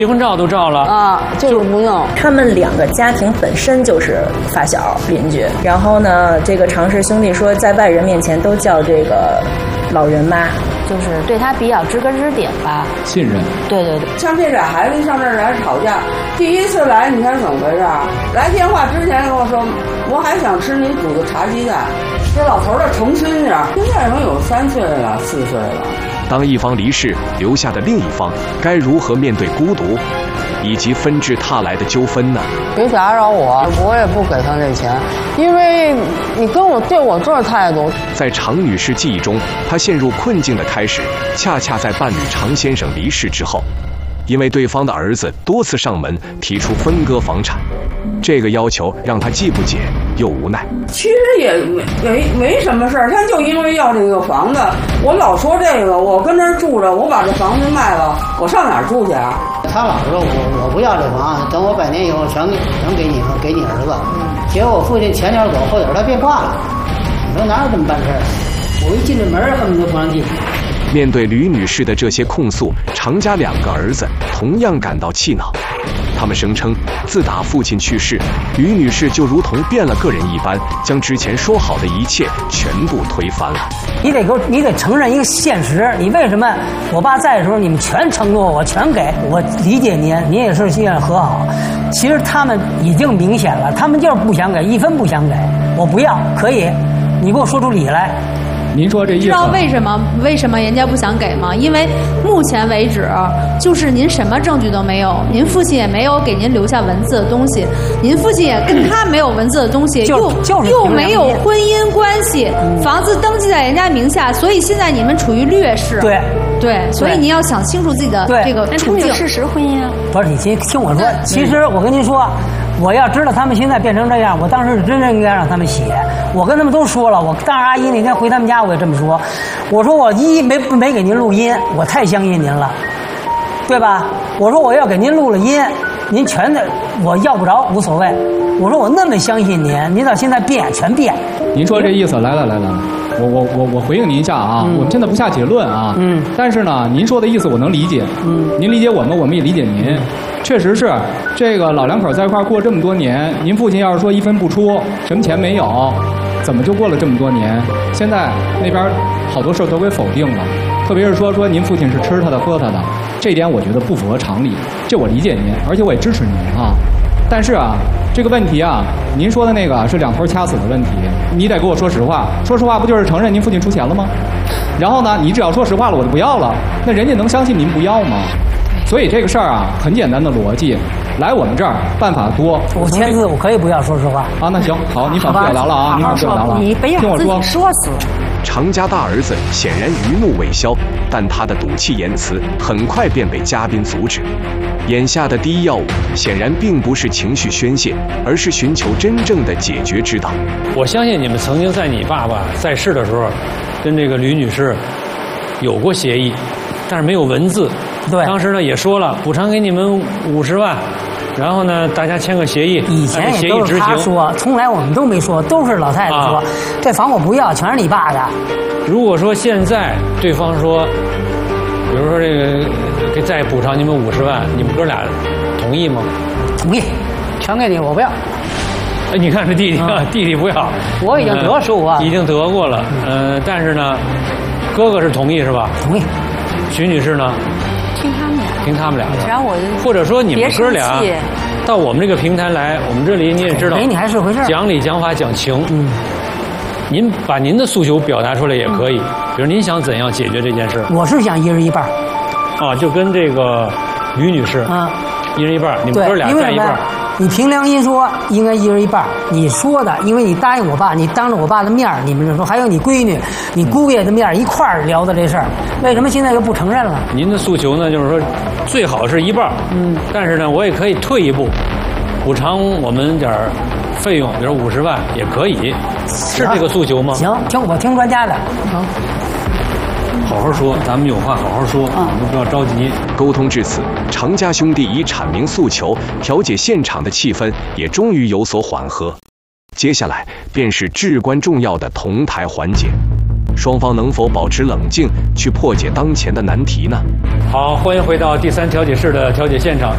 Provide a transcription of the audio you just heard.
结婚照都照了啊，就是不用。 他们两个家庭本身就是发小邻居，然后呢，这个常氏兄弟说，在外人面前都叫这个老人妈， 就是对他比较知根知底吧， 信任。 对对对， 像这俩孩子上这儿来吵架，第一次来，你看怎么回事？来电话之前跟我说，我还想吃您煮的茶鸡蛋。这老头的重新呀，现在能有3岁了、4岁了。 当一方离世，留下的另一方该如何面对孤独，以及纷至沓来的纠纷呢？ 别打扰我，我也不给他那钱，因为你跟我对我这态度。 在常女士记忆中，她陷入困境的开始，恰恰在伴侣常先生离世之后，因为对方的儿子多次上门提出分割房产，这个要求让她既不解又无奈。 其实也没什么事儿，他就因为要这个房子，我老说这个，我跟这儿住着，我把这房子卖了，我上哪儿住去啊？ 他老说我不要这房，等我100年以后全给你儿子。结果我父亲前脚走后脚他变卦了，你说哪有这么办事儿？我一进这门恨不得不让进。 面对吕女士的这些控诉，常家2个儿子同样感到气恼。他们声称，自打父亲去世，吕女士就如同变了个人一般，将之前说好的一切全部推翻了。 你得承认一个现实，你为什么我爸在的时候你们全承诺我全给我？理解您也是希望和好，其实他们已经明显了，他们就是不想给，1分不想给，我不要，可以，你给我说出理来。 您说这意思？ 知道为什么人家不想给吗？因为目前为止，就是您什么证据都没有，您父亲也没有给您留下文字的东西，您父亲也跟他没有文字的东西，又没有婚姻关系，房子登记在人家名下，所以现在你们处于劣势。对，所以您要想清楚自己的这个处境。 事实婚姻啊？ 不是，你听我说，其实我跟您说。我要知道他们现在变成这样，我当时是真正应该让他们写。我跟他们都说了，我当着阿姨那天回他们家，我也这么说。我说我没给您录音，我太相信您了，对吧？我说我要给您录了音，您全的我要不着无所谓。我说我那么相信您，您到现在全变。 您说这意思，来，我回应您一下啊，我们现在不下结论啊，但是呢，您说的意思我能理解，您理解我们，我们也理解您。确实是，这个老2口在一块过这么多年，您父亲要是说1分不出，什么钱没有，怎么就过了这么多年？现在那边好多事都给否定了，特别是说您父亲是吃他的喝他的，这一点我觉得不符合常理，这我理解您，而且我也支持您啊。但是啊，这个问题啊，您说的那个是2头掐死的问题，你得给我说实话。说实话不就是承认您父亲出钱了吗？然后呢，你只要说实话了，我就不要了，那人家能相信您不要吗？所以这个事儿啊，很简单的逻辑，来我们这儿办法多。 我签字，我可以不要，说实话。 啊，那行，好，你反复表达了啊，你反复表达了。 你非要自己说死。 常家大儿子显然余怒未消，但他的赌气言辞很快便被嘉宾阻止。眼下的第一要务显然并不是情绪宣泄，而是寻求真正的解决之道。 我相信你们曾经在你爸爸在世的时候，跟这个吕女士有过协议，但是没有文字。 对， 当时呢也说了，补偿给你们50万，然后呢大家签个协议， 以前也都是他说，从来我们都没说，都是老太太说，这房我不要，全是你爸的。 如果说现在对方说，比如说这个再补偿你们50万，你们哥俩同意吗？ 同意，全给你，我不要。 哎，你看这弟弟，弟弟不要， 我已经得15万， 已经得过了，但是呢，哥哥是同意是吧？ 同意。 徐女士呢？听他们俩， 然后或者说你们哥俩到我们这个平台来，我们这里你也知道， 你还是回事， 讲理讲法讲情，您把您的诉求表达出来也可以，比如您想怎样解决这件事？ 我是想1人1半， 啊，就跟这个吕女士，1人1半，你们哥俩占1半。 你凭良心说，应该1人1半。你说的，因为你答应我爸，你当着我爸的面你们就说，还有你闺女、你姑爷的面一块儿聊的这事儿，为什么现在又不承认了？ 您的诉求呢，就是说最好是1半，但是呢，我也可以退一步，补偿我们点儿费用，比如50万也可以，是这个诉求吗？ 行，我听专家的。 好好说，咱们有话好好说，我们不要着急。 沟通至此，常家兄弟以阐明诉求、调解现场的气氛，也终于有所缓和。接下来便是至关重要的同台环节，双方能否保持冷静，去破解当前的难题呢？ 好，欢迎回到第3调解室的调解现场。